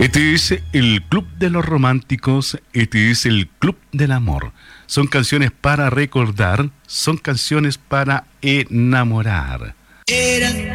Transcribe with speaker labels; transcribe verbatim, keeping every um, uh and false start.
Speaker 1: Este es el Club de los Románticos, este es el Club del Amor. Son canciones para recordar, son canciones para enamorar. Era